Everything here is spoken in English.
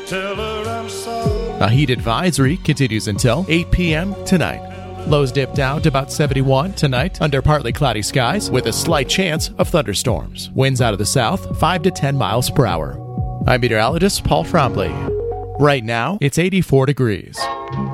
tell her I'm sorry. A heat advisory continues until 8 p.m. tonight. Lows dip down to about 71 tonight under partly cloudy skies with a slight chance of thunderstorms. Winds out of the south 5 to 10 miles per hour. I'm meteorologist Paul Frombley. Right now, it's 84 degrees.